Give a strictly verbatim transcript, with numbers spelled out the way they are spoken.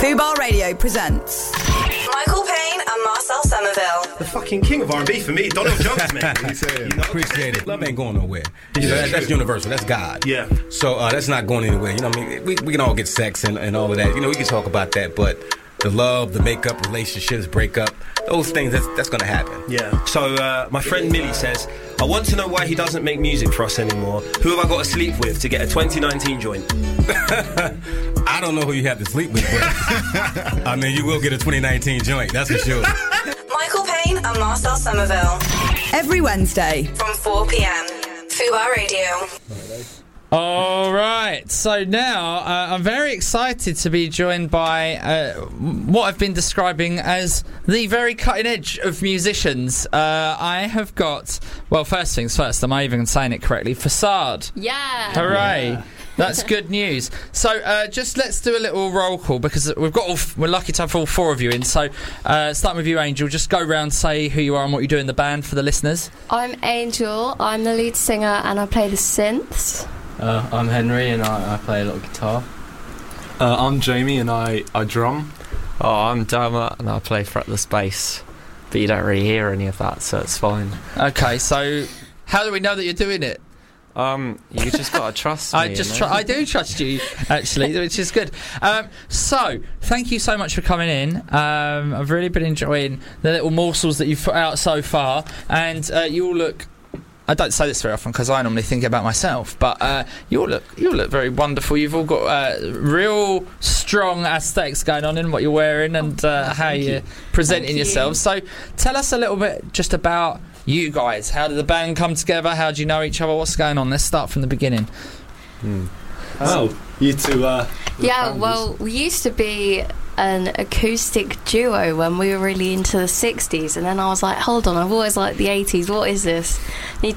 Fubar Radio presents Michael Payne and Marcel Somerville. The fucking king of R and B for me, Donald Jones, man. You know? Appreciate it. Love ain't going nowhere. You know, that, that's universal. That's God. Yeah. So uh, that's not going anywhere. You know what I mean? We, we can all get sex and, and all of that. You know, we can talk about that, but the love, the makeup, relationships, breakup, those things, that's, that's going to happen. Yeah. So uh, my friend Millie says, I want to know why he doesn't make music for us anymore. Who have I got to sleep with to get a twenty nineteen joint? I don't know who you have to sleep with, but I mean, you will get a twenty nineteen joint, that's for sure. Michael Payne and Marcel Somerville. Every Wednesday from four p.m. Fubar Radio. All right, so now uh, I'm very excited to be joined by uh, what I've been describing as the very cutting edge of musicians. Uh, I have got, well, first things first, am I even saying it correctly? Facade. Yeah. Hooray. Yeah. That's good news. So uh, just let's do a little roll call because we've got all f- we're lucky to have all four of you in. So uh, starting with you, Angel, just go round, say who you are and what you do in the band for the listeners. I'm Angel. I'm the lead singer and I play the synths. Uh, I'm Henry and I, I play a lot of guitar. Uh, I'm Jamie and I, I drum. Oh, I'm Dermot and I play fretless bass, but you don't really hear any of that, so it's fine. Okay, so how do we know that you're doing it? Um, you just gotta trust me. I just you know? tr- I do trust you, actually, which is good. Um, so, thank you so much for coming in. Um, I've really been enjoying the little morsels that you've put out so far, and uh, you all look. I don't say this very often because I normally think about myself, but uh, you all look you all look very wonderful. You've all got uh, real strong aesthetics going on in what you're wearing and uh, how you're presenting Thank yourselves. you. So, tell us a little bit just about you guys. How did the band come together? How do you know each other? What's going on? Let's start from the beginning. Hmm. Oh, you two. Uh, Yeah, well, we used to be an acoustic duo when we were really into the sixties, and then I was like, hold on, I've always liked the eighties, what is this? Need